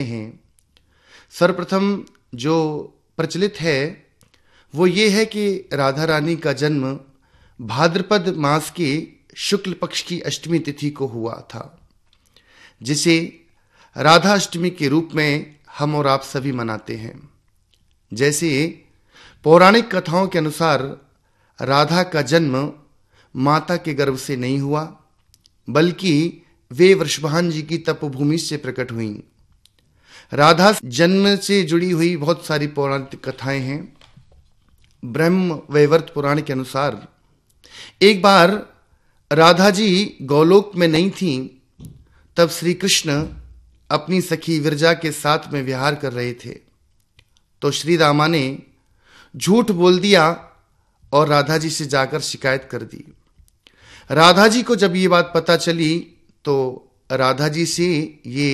हैं। सर्वप्रथम जो प्रचलित है वो ये है कि राधा रानी का जन्म भाद्रपद मास के शुक्ल पक्ष की अष्टमी तिथि को हुआ था, जिसे राधा अष्टमी के रूप में हम और आप सभी मनाते हैं। जैसे पौराणिक कथाओं के अनुसार राधा का जन्म माता के गर्भ से नहीं हुआ, बल्कि वे वृषभान जी की तपोभूमि से प्रकट हुई। राधा जन्म से जुड़ी हुई बहुत सारी पौराणिक कथाएं हैं। ब्रह्म वैवर्त पुराण के अनुसार एक बार राधा जी गौलोक में नहीं थीं, तब श्री कृष्ण अपनी सखी विरजा के साथ में विहार कर रहे थे। तो श्री रामा ने झूठ बोल दिया और राधा जी से जाकर शिकायत कर दी। राधा जी को जब ये बात पता चली तो राधा जी से ये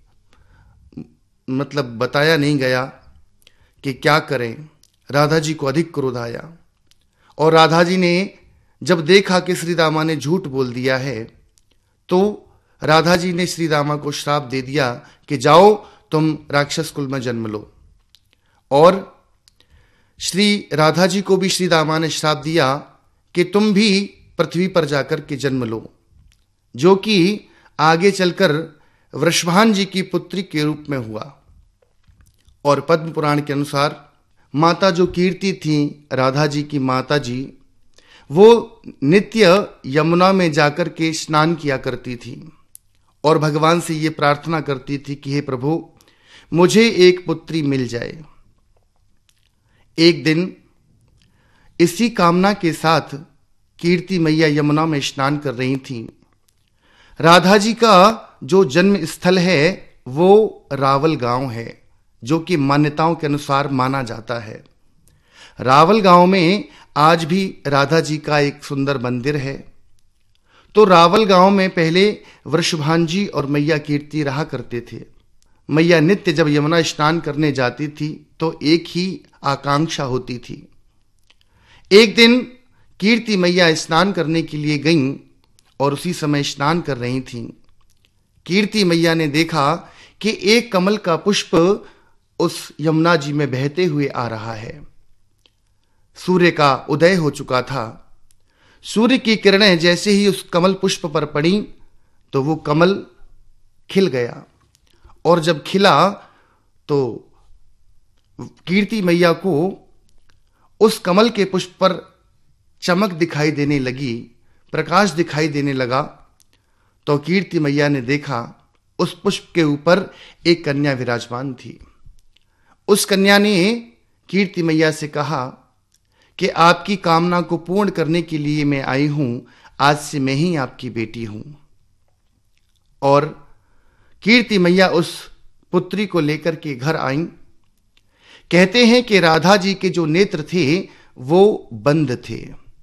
बताया नहीं गया कि क्या करें। राधा जी को अधिक क्रोध आया और राधा जी ने जब देखा कि श्री रामा ने झूठ बोल दिया है तो राधा जी ने श्री रामा को श्राप दे दिया कि जाओ तुम राक्षस कुल में जन्म लो। और श्री राधा जी को भी श्री रामा ने श्राप दिया कि तुम भी पृथ्वी पर जाकर के जन्म लो, जो कि आगे चलकर वृषभान जी की पुत्री के रूप में हुआ। और पद्म पुराण के अनुसार माता जो कीर्ति थी, राधा जी की माता जी, वो नित्य यमुना में जाकर के स्नान किया करती थी और भगवान से ये प्रार्थना करती थी कि हे प्रभु, मुझे एक पुत्री मिल जाए। एक दिन इसी कामना के साथ कीर्ति मैया यमुना में स्नान कर रही थी। राधा जी का जो जन्म स्थल है वो रावल गांव है, जो कि मान्यताओं के अनुसार माना जाता है। रावल गांव में आज भी राधा जी का एक सुंदर मंदिर है। तो रावल गांव में पहले वृषभान जी और मैया कीर्ति रहा करते थे। मैया नित्य जब यमुना स्नान करने जाती थी तो एक ही आकांक्षा होती थी। एक दिन कीर्ति मैया स्नान करने के लिए गईं और उसी समय स्नान कर रही थीं। कीर्ति मैया ने देखा कि एक कमल का पुष्प उस यमुना जी में बहते हुए आ रहा है। सूर्य का उदय हो चुका था। सूर्य की किरणें जैसे ही उस कमल पुष्प पर पड़ी तो वो कमल खिल गया, और जब खिला तो कीर्ति मैया को उस कमल के पुष्प पर चमक दिखाई देने लगी, प्रकाश दिखाई देने लगा। तो कीर्ति मैया ने देखा उस पुष्प के ऊपर एक कन्या विराजमान थी। उस कन्या ने कीर्ति मैया से कहा कि आपकी कामना को पूर्ण करने के लिए मैं आई हूं, आज से मैं ही आपकी बेटी हूं। और कीर्ति मैया उस पुत्री को लेकर के घर आई। कहते हैं कि राधा जी के जो नेत्र थे वो बंद थे।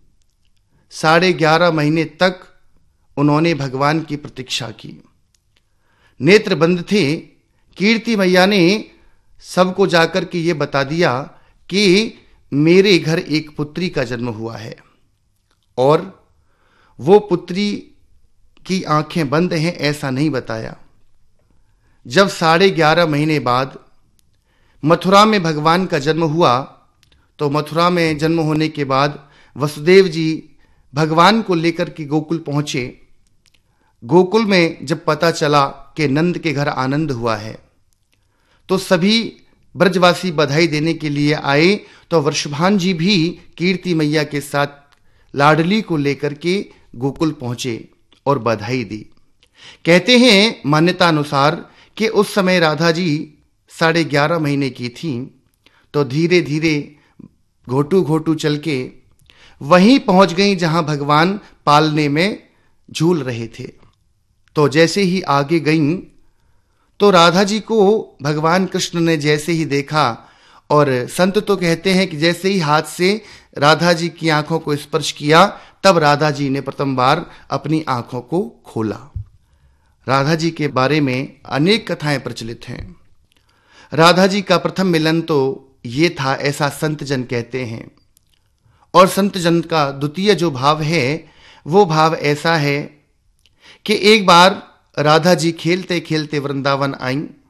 11.5 महीने तक उन्होंने भगवान की प्रतीक्षा की। नेत्र बंद थे। कीर्ति मैया ने सबको जाकर के ये बता दिया कि मेरे घर एक पुत्री का जन्म हुआ है और वो पुत्री की आंखें बंद हैं, ऐसा नहीं बताया। जब 11.5 महीने बाद मथुरा में भगवान का जन्म हुआ तो मथुरा में जन्म होने के बाद वसुदेव जी भगवान को लेकर के गोकुल पहुंचे। गोकुल में जब पता चला कि नंद के घर आनंद हुआ है तो सभी ब्रजवासी बधाई देने के लिए आए। तो वृषभान जी भी कीर्ति मैया के साथ लाडली को लेकर के गोकुल पहुंचे और बधाई दी। कहते हैं मान्यता अनुसार कि उस समय राधा जी 11.5 महीने की थी। तो धीरे धीरे घोटू घोटू चल के वहीं पहुंच गई जहां भगवान पालने में झूल रहे थे। तो जैसे ही आगे गईं तो राधा जी को भगवान कृष्ण ने जैसे ही देखा, और संत तो कहते हैं कि जैसे ही हाथ से राधा जी की आंखों को स्पर्श किया तब राधा जी ने प्रथम बार अपनी आंखों को खोला। राधा जी के बारे में अनेक कथाएं प्रचलित हैं। राधा जी का प्रथम मिलन तो ये था, ऐसा संत जन कहते हैं। और संत जन का द्वितीय जो भाव है वो भाव ऐसा है कि एक बार राधा जी खेलते खेलते वृंदावन आईं